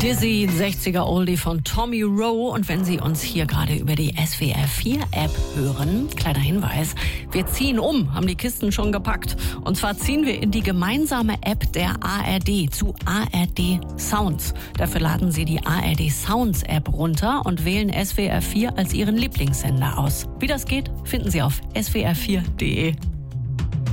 Dizzy, 60er Oldie von Tommy Rowe. Und wenn Sie uns hier gerade über die SWR 4 App hören, kleiner Hinweis, wir ziehen haben die Kisten schon gepackt. Und zwar ziehen wir in die gemeinsame App der ARD zu ARD Sounds. Dafür laden Sie die ARD Sounds App runter und wählen SWR 4 als Ihren Lieblingssender aus. Wie das geht, finden Sie auf swr4.de.